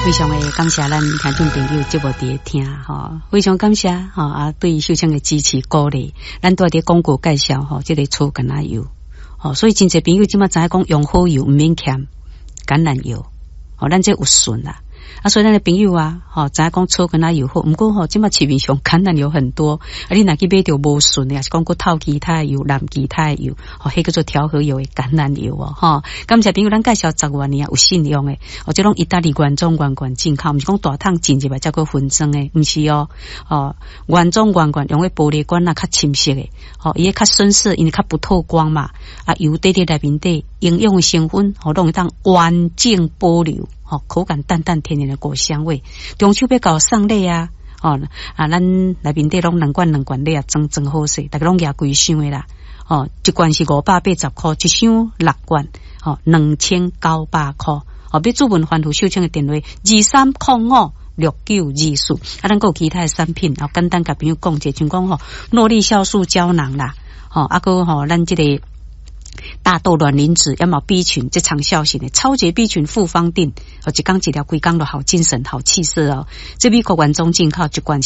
非常的感谢咱听众朋友节目伫听哈，非常感谢哈啊对秀清的支持鼓励，咱都伫广告介绍哈，这个醋橄榄油，哦，所以真侪朋友即马知影讲用好油唔免欠橄榄油，哦，咱这有顺啦。啊，所以咱的朋友啊，知影讲醋橄榄油好，不过即马市面上橄榄油很多，啊，你若去买到无顺的，也是讲过透其他的油、蓝其他的油，迄叫做调和油的橄榄油哦，感谢朋友，咱介绍10多年啊，有信用的，这种意大利原装原罐进口，毋是讲大桶进入来才过分装的，毋是哦，原装原罐用的玻璃罐啊，较深色的，伊个较深色，因为较不透光嘛，啊，油滴滴内面底营养的成分，拢会当完整保留。口感淡淡甜甜的果香味，中秋要搞送礼啊！咱内面底拢两罐礼啊，真好势，大家拢举规箱的啦！一罐是580块，一箱6罐，2900块。要注文欢呼秀清的电话23056924，咱还有其他的产品，简单甲朋友讲者，像讲诺丽酵素胶囊啦，咱这个。大豆卵磷脂，要么 B 群，这长效型的超级 B 群复方定，一缸一条，规缸都好精神、好气色哦。这美国原装进口一罐